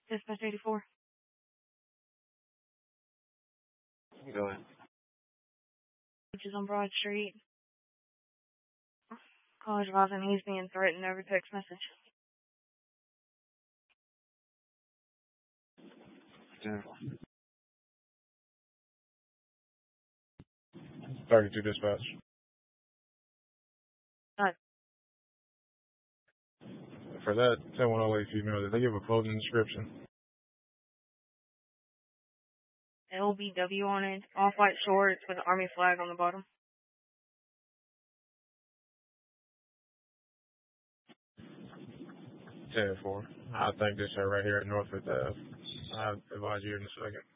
Dispatch 84. Go ahead. Which is on Broad Street. College advising he's being threatened over text message. 32 dispatch. For that 10108 female, did they give a clothing description? LBW on it. Off-white shorts with an army flag on the bottom. 10-4. I think this right here at Northwood Ave. I'll advise you in a second.